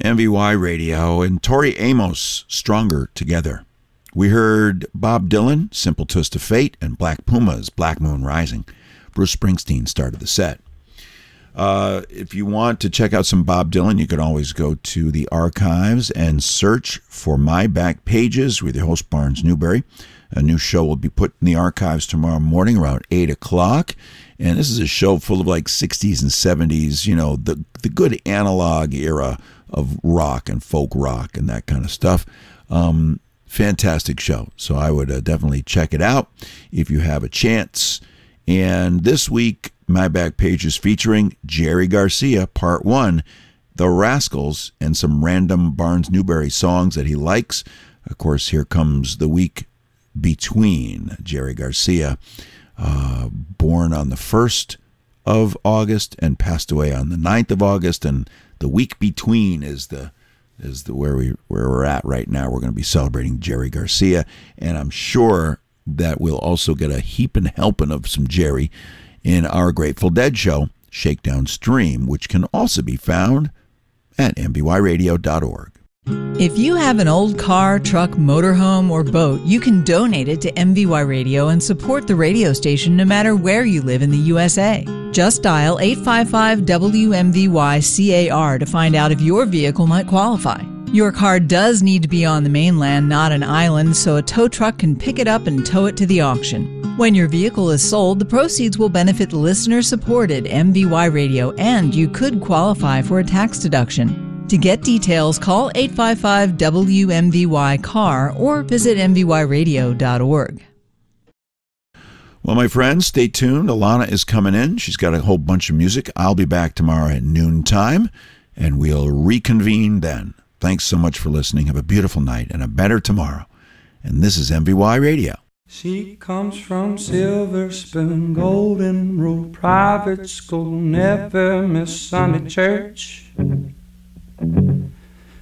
MVY Radio, and Tori Amos, Stronger Together. We heard Bob Dylan, Simple Twist of Fate, and Black Pumas, Black Moon Rising. Bruce Springsteen started the set. If you want to check out some Bob Dylan, you can always go to the archives and search for My Back Pages with your host, Barnes Newberry. A new show will be put in the archives tomorrow morning around 8 o'clock. And this is a show full of like 60s and 70s, you know, the good analog era of rock and folk rock and that kind of stuff. Fantastic show. So I would definitely check it out if you have a chance. And this week, My Back Page is featuring Jerry Garcia, Part 1, The Rascals, and some random Barnes Newberry songs that he likes. Of course, here comes the week between. Jerry Garcia, born on the 1st of August and passed away on the 9th of August, and the week between is where we're at right now. We're going to be celebrating Jerry Garcia, and I'm sure that we'll also get a heaping helping of some Jerry in our Grateful Dead show, Shakedown Stream, which can also be found at mvyradio.org. If you have an old car, truck, motorhome, or boat, you can donate it to MVY Radio and support the radio station no matter where you live in the USA. Just dial 855-WMVY-CAR to find out if your vehicle might qualify. Your car does need to be on the mainland, not an island, so a tow truck can pick it up and tow it to the auction. When your vehicle is sold, the proceeds will benefit listener-supported MVY Radio, and you could qualify for a tax deduction. To get details, call 855-WMVY-CAR or visit mvyradio.org. Well, my friends, stay tuned. Alana is coming in. She's got a whole bunch of music. I'll be back tomorrow at noontime, and we'll reconvene then. Thanks so much for listening. Have a beautiful night and a better tomorrow. And this is MVY Radio. She comes from Silver Spoon, Golden Rule Private School, never miss Sunday church.